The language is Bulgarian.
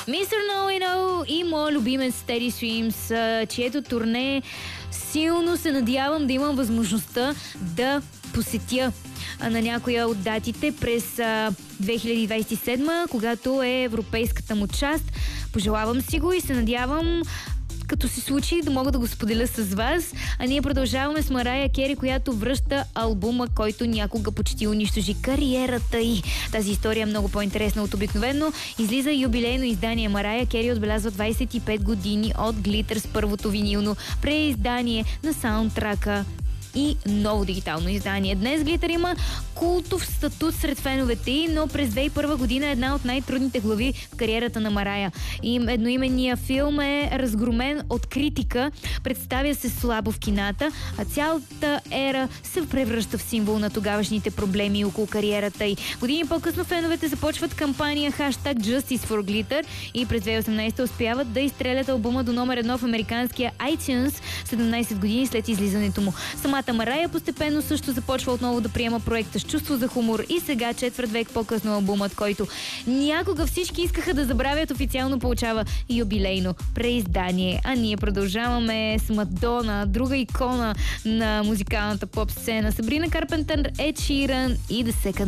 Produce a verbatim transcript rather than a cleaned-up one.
мистер No и No и мой любимец Steady Streams, чието турне силно се надявам да имам възможността да посетя на някоя от датите през две хиляди двадесет и седма, когато е европейската му част. Пожелавам си го и се надявам, като се случи, да мога да го споделя с вас. А ние продължаваме с Марая Кери, която връща албума, който някога почти унищожи кариерата й. Тази история е много по-интересна от обикновено. Излиза юбилейно издание. Марая Кери отбелязва двадесет и пет години от Глитър с първото винилно преиздание на саундтрака и ново дигитално издание. Днес Глитър има култов статут сред феновете й, но през две хиляди и първа година е една от най-трудните глави в кариерата на Марая. И едноименният филм е разгромен от критика, представя се слабо в кината, а цялата ера се превръща в символ на тогавашните проблеми около кариерата й. Години по-късно феновете започват кампания хаштаг Justice for Glitter и през две хиляди и осемнадесета успяват да изстрелят албума до номер едно в американския iTunes седемнадесет години след излизането му. Самата Марая постепенно също започва отново да приема проекта с чувство за хумор и сега, четвърт век по-късно, албумът, който някога всички искаха да забравят, официално получава юбилейно преиздание. А ние продължаваме с Мадона, друга икона на музикалната поп сцена. Сабрина Карпентър, Ед Ширан и The Second